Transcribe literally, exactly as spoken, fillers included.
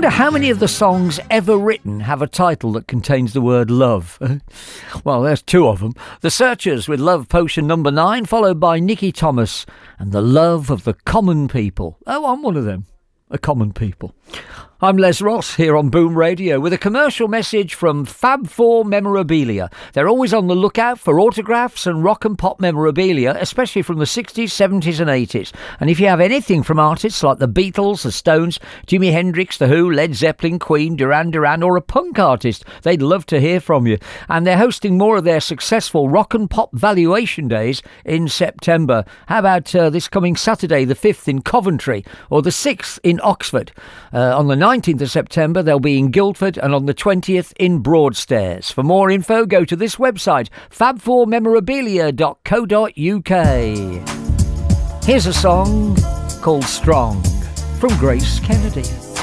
wonder how many of the songs ever written have a title that contains the word love. Well, there's two of them. The Searchers with Love Potion number nine, followed by Nicky Thomas and The Love of the Common People. Oh, I'm one of them. A common people. I'm Les Ross here on Boom Radio with a commercial message from Fab Four Memorabilia. They're always on the lookout for autographs and rock and pop memorabilia, especially from the sixties, seventies and eighties. And if you have anything from artists like the Beatles, the Stones, Jimi Hendrix, The Who, Led Zeppelin, Queen, Duran Duran, or a punk artist, they'd love to hear from you. And they're hosting more of their successful rock and pop valuation days in September. How about uh, this coming Saturday, the fifth in Coventry, or the sixth in Oxford? Uh, on the nineteenth of September, they'll be in Guildford, and on the twentieth in Broadstairs. For more info, go to this website, fab four memorabilia dot co dot uk. Here's a song called Strong from Grace Kennedy.